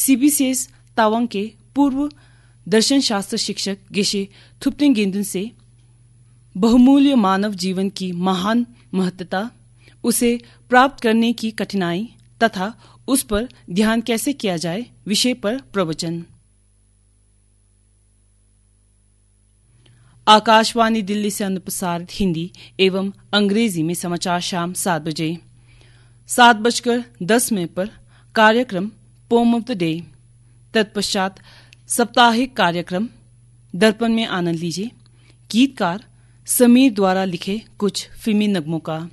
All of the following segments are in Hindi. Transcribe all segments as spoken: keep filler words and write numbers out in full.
सीबीसीएस तावांग के पूर्व दर्शन शास्त्र शिक्षक गेशे थुप्तिंग गेंदुन से बहुमूल्य मानव जीवन की महान महत्ता, उसे प्राप्त करने की कठिनाई तथा उस पर ध्यान कैसे किया जाए विषय पर प्रवचन। आकाशवाणी दिल्ली से अनुप्रसारित हिंदी एवं अंग्रेजी में समाचार शाम सात बजे सात बजकर दस मिनट पर कार्यक्रम पोम ऑफ द डे, तत्पश्चात साप्ताहिक कार्यक्रम दर्पण में आनंद लीजिए, गीतकार समीर द्वारा लिखे कुछ फिल्मी नगमों का।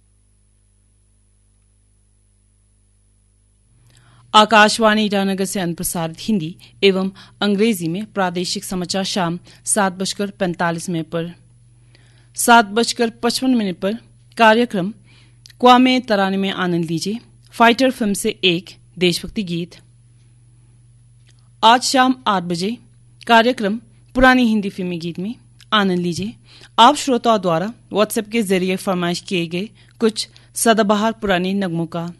आकाशवाणी ईटानगर से अनुप्रसारित हिंदी एवं अंग्रेजी में प्रादेशिक समाचार शाम सात बजकर पैंतालीस मिनट पर सात बजकर पचपन मिनट पर कार्यक्रम क्वामे तराने में आनंद लीजिए, फाइटर फिल्म से एक देशभक्ति गीत। आज शाम आठ बजे कार्यक्रम पुरानी हिंदी फिल्मी गीत में आनंद लीजिए, आप श्रोताओं द्वारा व्हाट्सएप के जरिए फरमाइश किए गए कुछ सदाबहार पुराने नगमों का।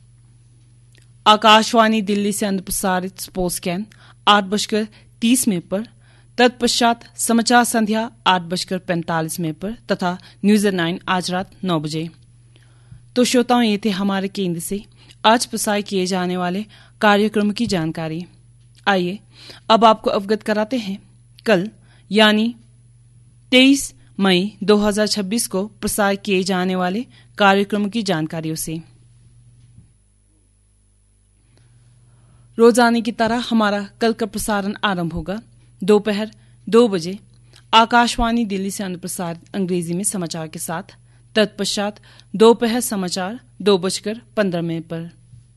आकाशवाणी दिल्ली से अनुप्रसारित स्पोर्ट्स कैन आठ बजकर तीस मिनट पर, तत्पश्चात समाचार संध्या आठ बजकर पैंतालीस मिनट पर तथा न्यूज नाइन आज रात नौ बजे। तो श्रोताओं, ये थे हमारे केंद्र से आज प्रसारित किए जाने वाले कार्यक्रम की जानकारी। आइए अब आपको अवगत कराते हैं कल यानी तेईस मई दो हज़ार छब्बीस को प्रसारित किए जाने वाले कार्यक्रम की जानकारियों से। रोजाना की तरह हमारा कल का प्रसारण आरंभ होगा दोपहर दो बजे आकाशवाणी दिल्ली से अनुप्रसारित अंग्रेजी में समाचार के साथ, तत्पश्चात दोपहर समाचार दो बजकर पंद्रह मिनट पर।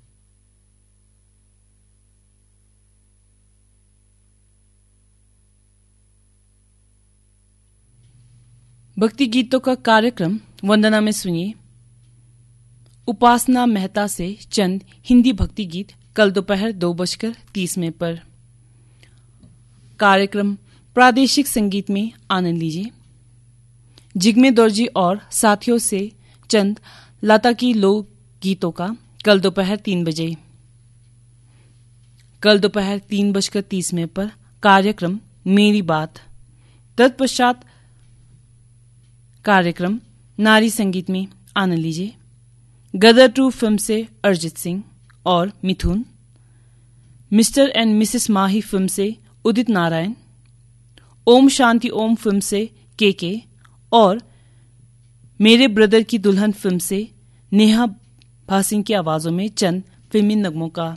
भक्ति गीतों का कार्यक्रम वंदना में सुनिए उपासना मेहता से चंद हिंदी भक्ति गीत कल दोपहर दो बजकर तीस मिनट पर। कार्यक्रम प्रादेशिक संगीत में आनंद लीजिए, जिग्मे दर्जी और साथियों से चंद लता की लोक गीतों का कल दोपहर तीन बजे। कल दोपहर तीन बजकर तीस मिनट पर कार्यक्रम मेरी बात, तत्पश्चात कार्यक्रम नारी संगीत में आनंद लीजिए, गदर टू फिल्म से अरिजीत सिंह और मिथुन, mister and Mrs Mahi film से उदित नारायण, ओम शांति ओम फिल्म से के के और मेरे ब्रदर की दुल्हन फिल्म से नेहा भासिंग की आवाजों में चंद फिल्मी नगमों का।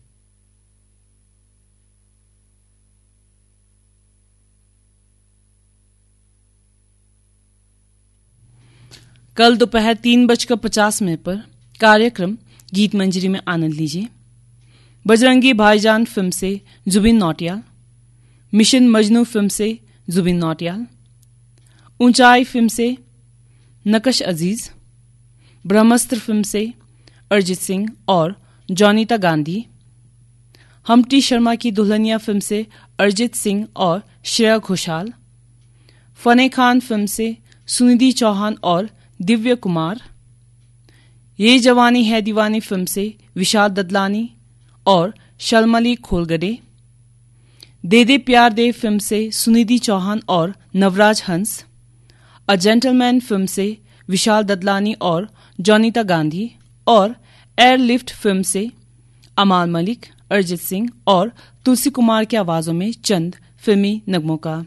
कल दोपहर तीन बजकर पचास मिनट पर कार्यक्रम गीत मंजरी में आनंद लीजिए, बजरंगी भाईजान फिल्म से जुबिन नौटियाल, मिशन मजनू फिल्म से जुबिन नौटियाल, ऊंचाई फिल्म से नकश अजीज, ब्रह्मास्त्र फिल्म से अरिजीत सिंह और जॉनीता गांधी, हमटी शर्मा की दुल्हनिया फिल्म से अरिजीत सिंह और श्रेया घोषाल, फने खान फिल्म से सुनिधि चौहान और दिव्य कुमार, ये जवानी है दीवानी फिल्म से विशाल ददलानी और शलमली खोलगडे, दे दे प्यार दे फिल्म से सुनिधि चौहान और नवराज हंस, अ जेंटलमैन फिल्म से विशाल ददलानी और जॉनीता गांधी और एयरलिफ्ट फिल्म से अमाल मलिक, अरिजीत सिंह और तुलसी कुमार की आवाजों में चंद फिल्मी नगमों का।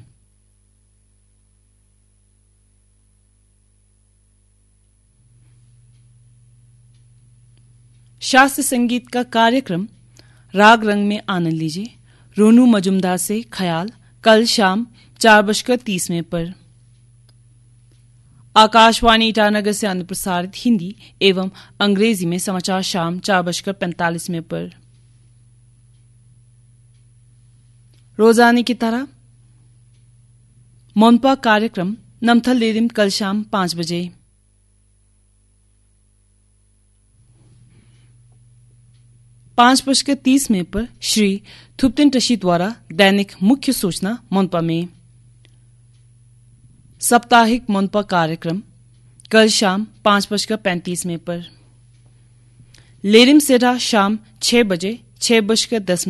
शास्त्रीय संगीत का कार्यक्रम राग रंग में आनंद लीजिए, रोनू मजुमदार से ख्याल कल शाम चार बजकर तीस मिनट पर। आकाशवाणी ईटानगर से अनुप्रसारित हिंदी एवं अंग्रेजी में समाचार शाम चार बजकर पैंतालीस मिनट पर। रोजाने की तरह मोनपा कार्यक्रम नमथल लेरिम कल शाम पांच बजे। पांच बजकर तीस मिनट पर श्री थुप्तिन टशी द्वारा दैनिक मुख्य सूचना मोनपा में। साप्ताहिक मोनपा कार्यक्रम कल शाम पांच बजकर पैंतीस मिनट पर। लेरिम सेरा शाम छह बजे छह बजकर दस